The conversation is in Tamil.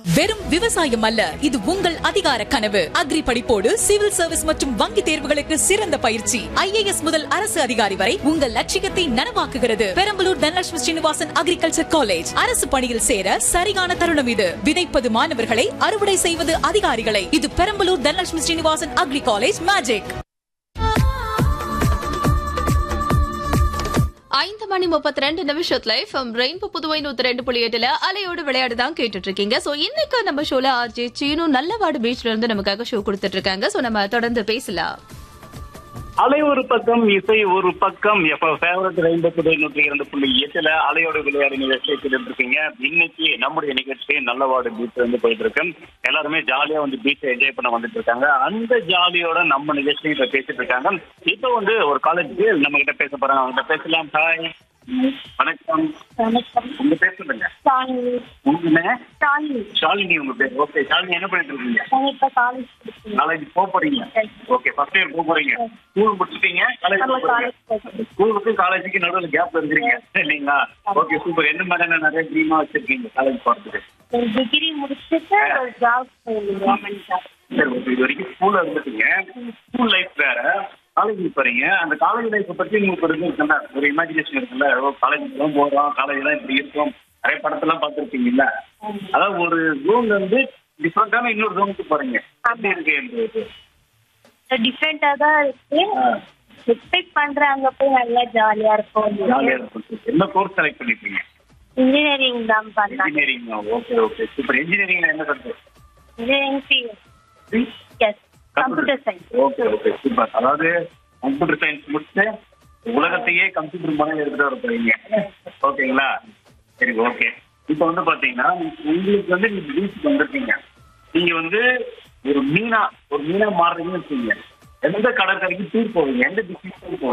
வெறும் விவசாயம் அல்ல, இது உங்கள் அதிகார கனவு. அக்ரி படிப்போடு சிவில் சர்வீஸ் மற்றும் வங்கி தேர்வுகளுக்கு சிறந்த பயிற்சி. IAS முதல் அரசு அதிகாரி வரை உங்கள் லட்சியத்தை நனவாக்குகிறது. Perambalur Dhanalakshmi Srinivasan agriculture college. அரசு பணியில் சேர சரியான தருணம் இது. விதைப்பது மாணவர்களை, அறுவடை செய்வது அதிகாரிகளை. இது Perambalur Dhanalakshmi Srinivasan agri college magic. 5:32 rainbow Puduvai 102.8 அலையோடு விளையாடுதான் கேட்டுட்டு இருக்கீங்க. சோ இன்னைக்கு நம்ம ஷோல ஆர்ஜே சீனு நல்லவாடு பீச்ல இருந்து நமக்காக ஷோ கொடுத்துட்டு இருக்காங்க. சோ நம்ம தொடர்ந்து பேசலாம். அலை ஒரு பக்கம், இசை ஒரு பக்கம். ஃபேவரட் ரெயின்போ புதுவை 102.8 அலையோட விளையாடு நிகழ்ச்சியை கேட்டு இருக்கீங்க. இன்னைக்கு நம்முடைய நிகழ்ச்சி நல்லவாடு பீச் வந்து போயிட்டு இருக்கு. எல்லாருமே ஜாலியா வந்து பீச்சை என்ஜாய் பண்ண வந்துட்டு இருக்காங்க. அந்த ஜாலியோட நம்ம நிகழ்ச்சியை இப்ப பேசிட்டு இருக்காங்க. இப்ப வந்து ஒரு காலேஜ் நம்ம கிட்ட பேச போறாங்க. அவங்க கிட்ட பேசலாம். ஹாய், வணக்கம். உங்க பேர் சொல்லுங்க. ஷாலினி உங்க பேர். ஓகே ஷாலினி, என்ன பண்ணிட்டு இருக்கீங்க? காலேஜ் போக போறீங்க. ஓகே, ஃபர்ஸ்ட் இயர் போக போறீங்க. ஸ்கூல் முடிச்சிட்டீங்க, காலேஜ் போக போறீங்க. ஸ்கூலுக்கும் காலேஜுக்கு நடுவில் கேப்ல இருக்கிறீங்க இல்லைங்களா? Okay, super. என்ன மாதிரியான நிறைய ட்ரீமா வச்சிருக்கீங்க காலேஜ் போறதுக்கு? டிகிரி முடிச்சுட்டு ஜாப் சரி, ஓகே. இது வரைக்கும் ஸ்கூல்ல இருந்துட்டீங்க. ஸ்கூல் லைஃப் வேற, காலேஜ் போறீங்க. அந்த காலேஜ் லைஃப் பத்தி உங்களுக்கு ஒரு இது இருக்குல்ல, ஒரு இமேஜினேஷன் இருக்குல்ல. காலேஜ் தான் போறோம், காலேஜ் தான் இப்படி இருக்கும். நிறைய படத்தெல்லாம் பார்த்துருக்கீங்கல்ல. அதாவது ஒரு ஜோன்ல இருந்து டிஃப்ரெண்டான இன்னொரு ஜோனுக்கு போறீங்க. எப்படி இருக்கு? டிஃப்ரெண்டா தான் இருக்கு. எக்ஸ்பெக்ட் பண்றேன், அங்க போய் நல்லா ஜாலியா இருக்கும். ஜாலியா இருக்கும். என்ன கோர்ஸ் செலக்ட் பண்ணிருக்கீங்க? இன்ஜினியரிங் தான் பண்ணேன். இன்ஜினியரிங். Okay okay, super. இன்ஜினியரிங்ல என்ன subject? Engineering computer science. Okay okay, super. அதாவது கம்ப்யூட்டர் சயின்ஸ் முடிச்சு உலகத்தையே கம்ப்யூட்டர் மூலம் எடுத்துட்டு வர போறீங்க. ஓகேங்களா? சரி, ஓகே. இப்போ வந்து பாத்தீங்கன்னா உங்களுக்கு வந்து நீங்க பீச்சுக்கு வந்திருக்கீங்க. நீங்க வந்து ஒரு மீனா மாறுறீங்கன்னு வச்சுக்கீங்க. எந்த கடற்கரைக்கு டூர் போவீங்க? எந்த பீச்சுக்கு டூர் போவீங்க?